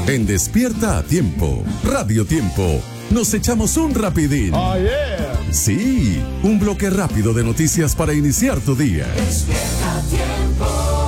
En Despierta a Tiempo, Radio Tiempo, nos echamos un rapidín. Oh, yeah. Sí, un bloque rápido de noticias para iniciar tu día. Despierta a Tiempo.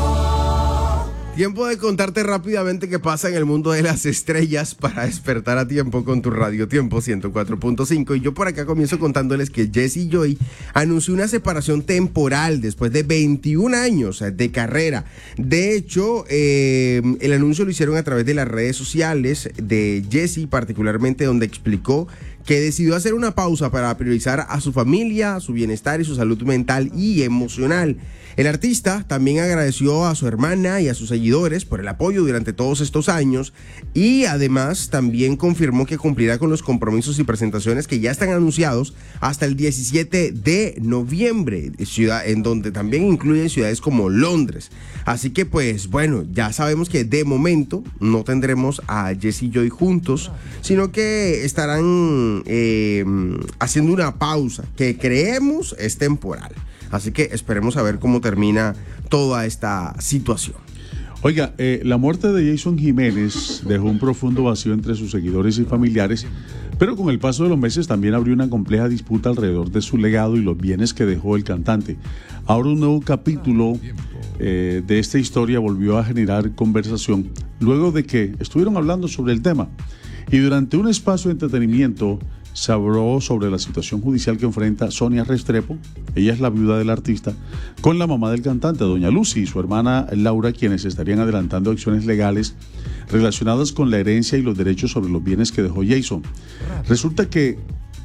Tiempo de contarte rápidamente qué pasa en el mundo de las estrellas para despertar a tiempo con tu Radio Tiempo 104.5. Y yo por acá comienzo contándoles que Jessie Joy anunció una separación temporal después de 21 años de carrera. De hecho, el anuncio lo hicieron a través de las redes sociales de Jessie, particularmente donde explicó que decidió hacer una pausa para priorizar a su familia, su bienestar y su salud mental y emocional. El artista también agradeció a su hermana y a sus seguidores por el apoyo durante todos estos años y además también confirmó que cumplirá con los compromisos y presentaciones que ya están anunciados hasta el 17 de noviembre, en donde también incluyen ciudades como Londres. Así que pues bueno, ya sabemos que de momento no tendremos a Jessie Joy juntos, sino que estarán haciendo una pausa que creemos es temporal. Así que esperemos a ver cómo termina toda esta situación. Oiga, la muerte de Jason Jiménez dejó un profundo vacío entre sus seguidores y familiares, pero con el paso de los meses también abrió una compleja disputa alrededor de su legado y los bienes que dejó el cantante. Ahora un nuevo capítulo de esta historia volvió a generar conversación, luego de que estuvieron hablando sobre el tema. Y durante un espacio de entretenimiento se habló sobre la situación judicial que enfrenta Sonia Restrepo, ella es la viuda del artista, con la mamá del cantante, doña Lucy, y su hermana Laura, quienes estarían adelantando acciones legales relacionadas con la herencia y los derechos sobre los bienes que dejó Jason. Resulta que,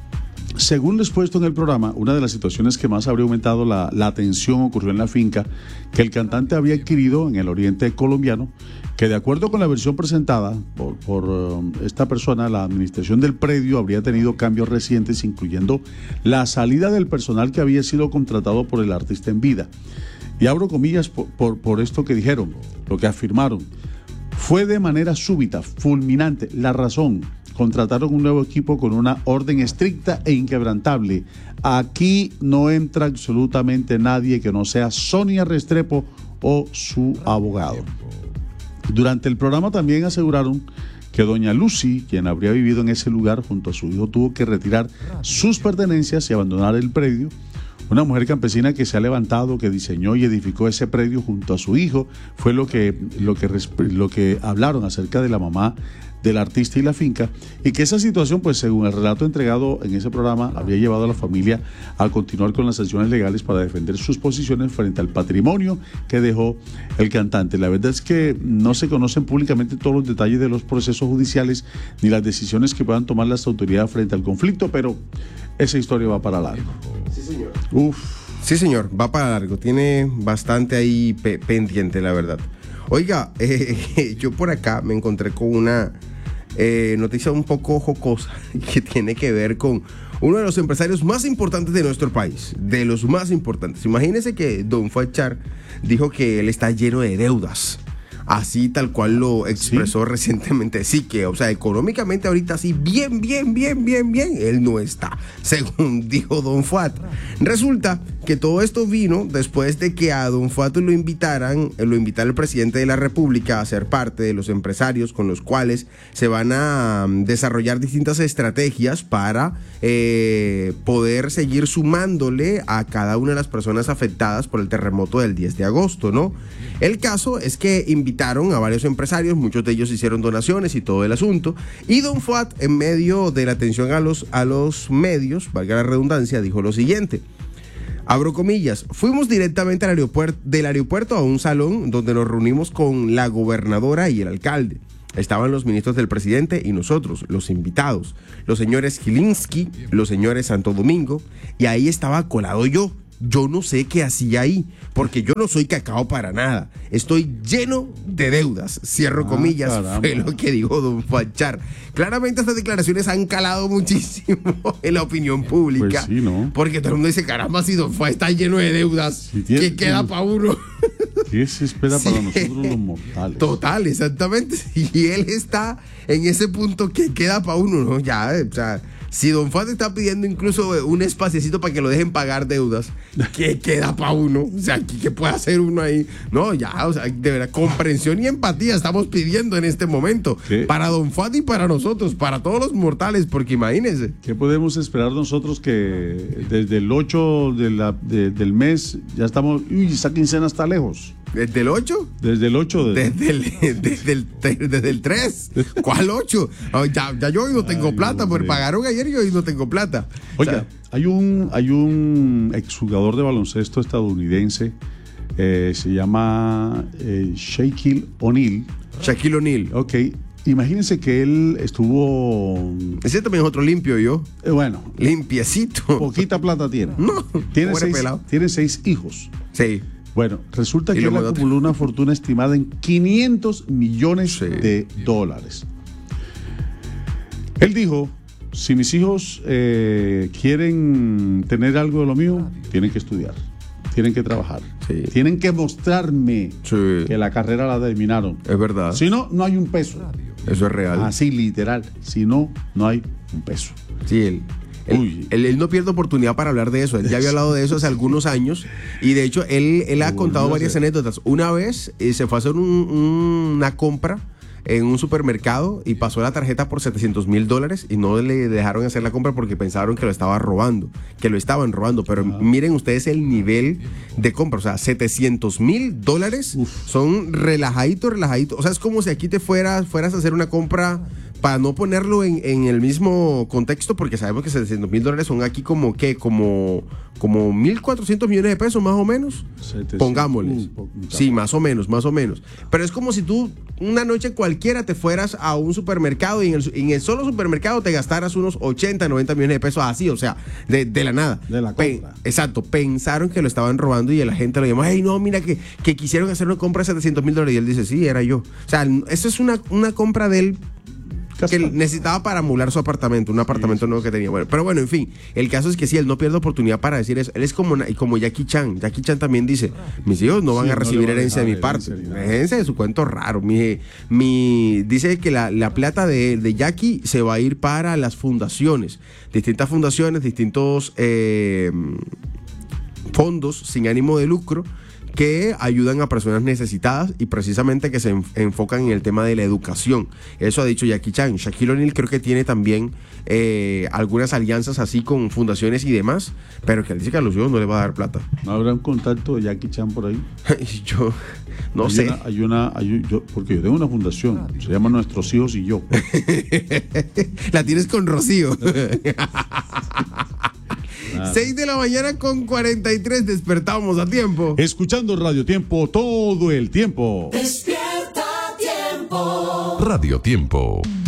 según lo expuesto en el programa, una de las situaciones que más habría aumentado la tensión ocurrió en la finca que el cantante había adquirido en el oriente colombiano, que de acuerdo con la versión presentada por esta persona, la administración del predio habría tenido cambios recientes, incluyendo la salida del personal que había sido contratado por el artista en vida. Y abro comillas por esto que dijeron, lo que afirmaron. Fue de manera súbita, fulminante. La razón: contrataron un nuevo equipo con una orden estricta e inquebrantable. Aquí no entra absolutamente nadie que no sea Sonia Restrepo o su abogado. Durante el programa también aseguraron que doña Lucy, quien habría vivido en ese lugar junto a su hijo, tuvo que retirar sus pertenencias y abandonar el predio. Una mujer campesina que se ha levantado, que diseñó y edificó ese predio junto a su hijo, fue lo que hablaron acerca de la mamá del artista y la finca, y que esa situación, pues según el relato entregado en ese programa, habría llevado a la familia a continuar con las acciones legales para defender sus posiciones frente al patrimonio que dejó el cantante. La verdad es que no se conocen públicamente todos los detalles de los procesos judiciales ni las decisiones que puedan tomar las autoridades frente al conflicto, pero esa historia va para largo. Sí, señor. Uf. Sí, señor, va para largo. Tiene bastante ahí pendiente, la verdad. Oiga, yo por acá me encontré con una noticia un poco jocosa que tiene que ver con uno de los empresarios más importantes de nuestro país, de los más importantes. Imagínense que Don Fachar dijo que él está lleno de deudas. Así tal cual lo expresó recientemente. Sí que, o sea, económicamente ahorita sí, bien, él no está, según dijo Don Fuat. Resulta que todo esto vino después de que a Don Fuat lo invitara el presidente de la República a ser parte de los empresarios con los cuales se van a desarrollar distintas estrategias para poder seguir sumándole a cada una de las personas afectadas por el terremoto del 10 de agosto, ¿no? El caso es que invitaron a varios empresarios, muchos de ellos hicieron donaciones y todo el asunto, y Don Fuat, en medio de la atención a los medios, valga la redundancia, dijo lo siguiente. Abro comillas, fuimos directamente del aeropuerto a un salón donde nos reunimos con la gobernadora y el alcalde. Estaban los ministros del presidente y nosotros, los invitados, los señores Gilinski, los señores Santo Domingo, y ahí estaba colado yo. Yo no sé qué hacía ahí, porque yo no soy cacao para nada. Estoy lleno de deudas. Cierro comillas, caramba. Fue lo que dijo Don Fachar. Claramente estas declaraciones han calado muchísimo en la opinión pública. Pues sí, ¿no? Porque todo el mundo dice, caramba, si Don Fachar está lleno de deudas, sí, ¿qué queda para uno? ¿Qué se espera para nosotros los mortales? Total, exactamente. Y él está en ese punto que queda para uno, ¿no? Ya, o sea, si Don Fat está pidiendo incluso un espaciecito para que lo dejen pagar deudas, ¿qué queda para uno? O sea, ¿qué puede hacer uno ahí? No, ya, o sea, de verdad, comprensión y empatía estamos pidiendo en este momento. ¿Qué? Para Don Fat y para nosotros, para todos los mortales, porque imagínense. ¿Qué podemos esperar nosotros que desde el 8 del mes ya estamos... Uy, esa quincena está lejos. ¿Desde el 8? Desde el 8 de... Desde el 3. ¿Cuál 8? Oh, ya yo hoy no tengo plata, porque pagaron ayer y hoy no tengo plata. Oiga, O sea, hay un exjugador de baloncesto estadounidense, se llama Shaquille O'Neal. Shaquille O'Neal. Ok, imagínense que él estuvo... Ese también es otro limpio yo. Bueno, Limpiecito. poquita plata tiene. No, Tiene pobre pelado. tiene 6 hijos. Sí. Bueno, resulta Y que lo él mandó- acumuló una fortuna estimada en 500 millones Sí. de dólares. Él dijo, si mis hijos quieren tener algo de lo mío, tienen que estudiar, tienen que trabajar, Sí. tienen que mostrarme Sí. que la carrera la terminaron. Es verdad. Si no, no hay un peso. Eso es real. Así, literal. Si no, no hay un peso. Sí, Uy. él no pierde oportunidad para hablar de eso. Él ya había hablado de eso hace algunos años. Y de hecho, él ha Lo contado volvió a varias hacer. anécdotas. Una vez se fue a hacer una compra en un supermercado y pasó la tarjeta por $700,000 y no le dejaron hacer la compra porque pensaron que lo estaban robando. Pero miren ustedes el nivel de compra. O sea, $700,000 son relajaditos. O sea, es como si aquí te fueras a hacer una compra, para no ponerlo en el mismo contexto, porque sabemos que $700,000 son aquí como 1.400 millones de pesos más o menos. 700, Pongámosles. Sí, más o menos. Pero es como si tú una noche cualquiera te fueras a un supermercado y en el solo supermercado te gastaras unos 80, 90 millones de pesos así, o sea, de la nada. De la compra. Exacto, pensaron que lo estaban robando y la gente lo llamó, hey, no, mira que quisieron hacer una compra de $700,000 y él dice, sí, era yo. O sea, eso es una compra de él que él necesitaba para amular su apartamento, un apartamento nuevo que tenía. Bueno, pero bueno, en fin, el caso es que sí, él no pierde oportunidad para decir eso. Él es como Jackie Chan. Jackie Chan también dice, mis hijos no van Sí, a no recibir le van a herencia de mi dejar parte. herencia ni nada. Déjense de su cuento raro. Dice que la plata de Jackie se va a ir para las fundaciones. Distintas fundaciones, distintos fondos sin ánimo de lucro que ayudan a personas necesitadas y precisamente que se enfocan en el tema de la educación. Eso ha dicho Jackie Chan. Shaquille O'Neal creo que tiene también algunas alianzas así con fundaciones y demás, pero que él dice que a los hijos no le va a dar plata. ¿No habrá un contacto de Jackie Chan por ahí? Yo no sé. Porque yo tengo una fundación, se llama Nuestros Hijos y Yo. La tienes con Rocío. 6 de la mañana con 43, despertamos a tiempo. Escuchando Radio Tiempo todo el tiempo. Despierta tiempo. Radio Tiempo.